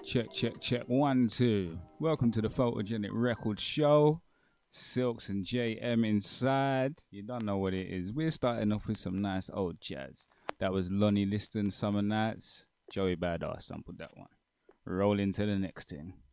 Check, check, check. 1, 2. Welcome to the Photogenic Record Show. Silks and JM inside. You don't know what it is. We're starting off with some nice old jazz. That was Lonnie Liston, Summer Nights. Joey Badass sampled that one. Roll into the next thing.